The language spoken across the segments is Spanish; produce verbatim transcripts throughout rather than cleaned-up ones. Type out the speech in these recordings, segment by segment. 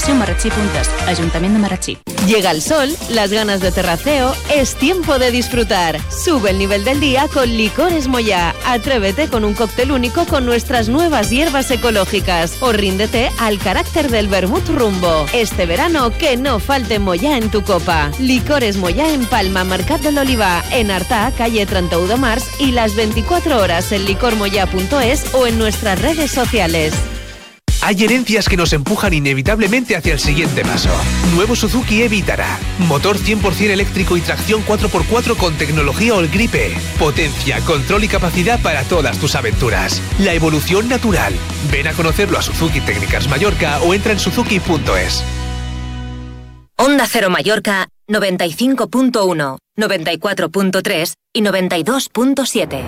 Fundació Marratxí punto es, Ayuntamiento de Marratxí. Llega el sol, las ganas de terraceo, es tiempo de disfrutar. Sube el nivel del día con Licores Moyá. Atrévete con un cóctel único con nuestras nuevas hierbas ecológicas. O ríndete al carácter del vermut rumbo. Este verano que no falte Moyá en tu copa. Licores Moyá en Palma, Mercat del Olivar, en Artà, calle treinta-u de març y las veinticuatro horas en licor moyá punto es o en nuestras redes sociales. Hay herencias que nos empujan inevitablemente hacia el siguiente paso. Nuevo Suzuki E-Vitara. Motor cien por ciento eléctrico y tracción cuatro por cuatro con tecnología All-Gripe. Potencia, control y capacidad para todas tus aventuras. La evolución natural. Ven a conocerlo a Suzuki Técnicas Mallorca o entra en suzuki punto es. Onda Cero Mallorca, noventa y cinco punto uno, noventa y cuatro punto tres y noventa y dos punto siete.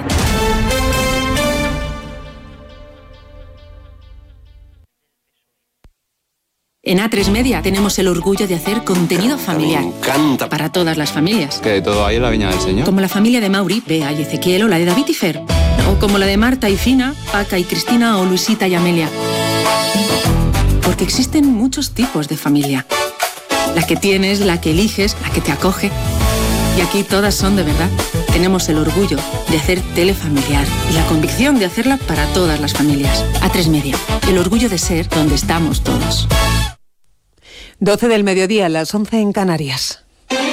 En A tres Media tenemos el orgullo de hacer contenido familiar. Me encanta. Para todas las familias. ¿Que de todo hay en la Viña del Señor? Como la familia de Mauri, Bea y Ezequiel, o la de David y Fer. O como la de Marta y Fina, Paca y Cristina, o Luisita y Amelia. Porque existen muchos tipos de familia. La que tienes, la que eliges, la que te acoge. Y aquí todas son de verdad. Tenemos el orgullo de hacer tele familiar y la convicción de hacerla para todas las familias. A tres Media, el orgullo de ser donde estamos todos. doce del mediodía, las once en Canarias.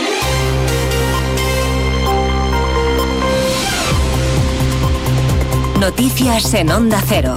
Noticias en Onda Cero.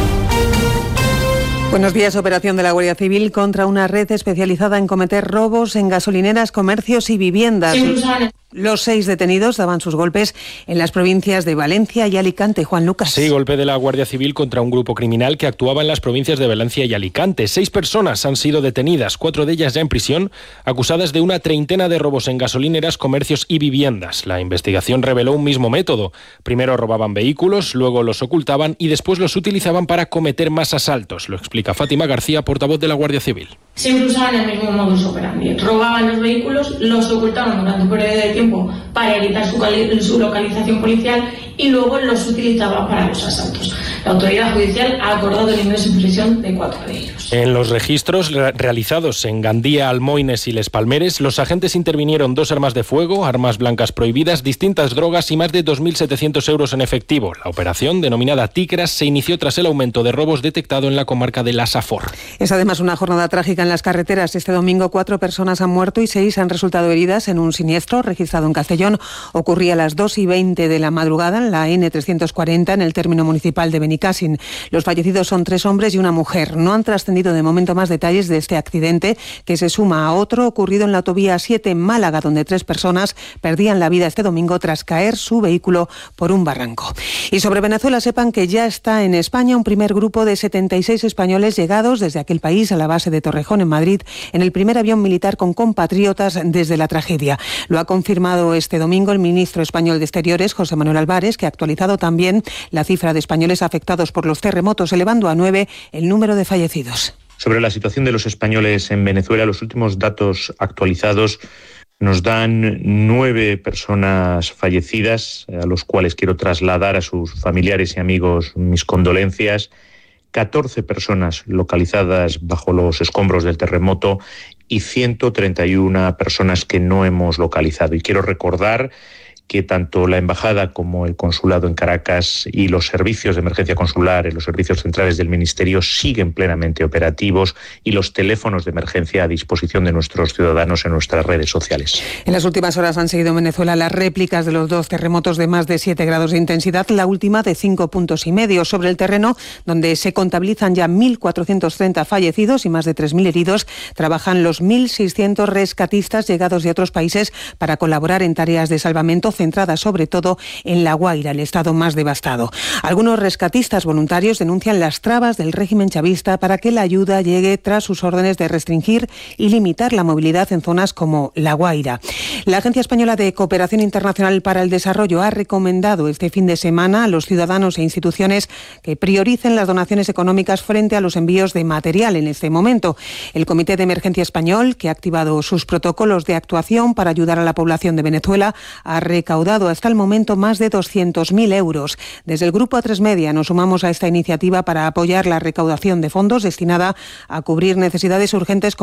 Buenos días. Operación de la Guardia Civil contra una red especializada en cometer robos en gasolineras, comercios y viviendas. Los seis detenidos daban sus golpes en las provincias de Valencia y Alicante. Juan Lucas. Sí, golpe de la Guardia Civil contra un grupo criminal que actuaba en las provincias de Valencia y Alicante. Seis personas han sido detenidas, cuatro de ellas ya en prisión, acusadas de una treintena de robos en gasolineras, comercios y viviendas. La investigación reveló un mismo método. Primero robaban vehículos, luego los ocultaban y después los utilizaban para cometer más asaltos. Lo explica Fátima García, portavoz de la Guardia Civil. Siempre usaban el mismo modus operandi. Robaban los vehículos, los ocultaban durante un periodo de tiempo para evitar su, su localización policial y luego los utilizaban para los asaltos. La autoridad judicial ha acordado el ingreso en prisión de cuatro de ellos. En los registros re- realizados en Gandía, Almoines y Les Palmeres, los agentes intervinieron dos armas de fuego, armas blancas prohibidas, distintas drogas y más de dos mil setecientos euros en efectivo. La operación, denominada Tigras, se inició tras el aumento de robos detectado en la comarca de la Safor. Es además una jornada trágica en las carreteras. Este domingo cuatro personas han muerto y seis han resultado heridas en un siniestro registrado en Castellón. Ocurría a las dos y veinte de la madrugada en la ene trescientos cuarenta en el término municipal de Benicàssim. Los fallecidos son tres hombres y una mujer. No han trascendido de momento más detalles de este accidente, que se suma a otro ocurrido en la autovía siete en Málaga, donde tres personas perdían la vida este domingo tras caer su vehículo por un barranco. Y sobre Venezuela, sepan que ya está en España un primer grupo de setenta y seis españoles llegados desde aquel país a la base de Torrejón, en Madrid, en el primer avión militar con compatriotas desde la tragedia. Lo ha confirmado este domingo el ministro español de Exteriores, José Manuel Álvarez, que ha actualizado también la cifra de españoles afectados por los terremotos, elevando a nueve el número de fallecidos. Sobre la situación de los españoles en Venezuela, los últimos datos actualizados nos dan nueve personas fallecidas, a los cuales quiero trasladar a sus familiares y amigos mis condolencias, catorce personas localizadas bajo los escombros del terremoto y ciento treinta y una personas que no hemos localizado. Y quiero recordar que tanto la Embajada como el Consulado en Caracas y los servicios de emergencia consular, los servicios centrales del Ministerio siguen plenamente operativos y los teléfonos de emergencia a disposición de nuestros ciudadanos en nuestras redes sociales. En las últimas horas han seguido en Venezuela las réplicas de los dos terremotos de más de siete grados de intensidad, la última de cinco puntos y medio. Sobre el terreno, donde se contabilizan ya mil cuatrocientos treinta fallecidos y más de tres mil heridos, trabajan los mil seiscientos rescatistas llegados de otros países para colaborar en tareas de salvamento centrada sobre todo en La Guaira, el estado más devastado. Algunos rescatistas voluntarios denuncian las trabas del régimen chavista para que la ayuda llegue tras sus órdenes de restringir y limitar la movilidad en zonas como La Guaira. La Agencia Española de Cooperación Internacional para el Desarrollo ha recomendado este fin de semana a los ciudadanos e instituciones que prioricen las donaciones económicas frente a los envíos de material en este momento. El Comité de Emergencia Español, que ha activado sus protocolos de actuación para ayudar a la población de Venezuela, ha recaudado hasta el momento más de doscientos mil euros. Desde el Grupo A tres Media nos sumamos a esta iniciativa para apoyar la recaudación de fondos destinada a cubrir necesidades urgentes como